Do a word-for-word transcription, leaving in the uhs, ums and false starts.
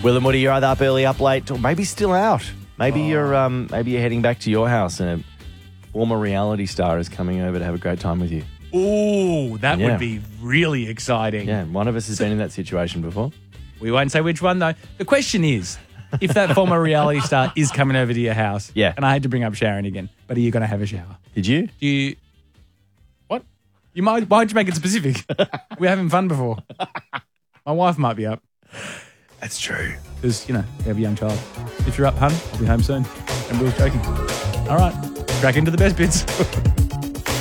Will and Woody, you're either up early, up late, or maybe still out. Maybe oh. you're um, maybe you're heading back to your house and a former reality star is coming over to have a great time with you. Ooh, that Yeah. would be really exciting. Yeah, one of us has been in that situation before. We won't say which one, though. The question is, if that former reality star is coming over to your house, Yeah. and I had to bring up Sharon again, but are you going to have a shower? Did you? Do you... What? You might, why'd you make it specific? We're having fun before. My wife might be up. That's true. Because, you know, we have a young child. If you're up, hun, I'll be home soon. And we were joking. All right, crack into the best bits.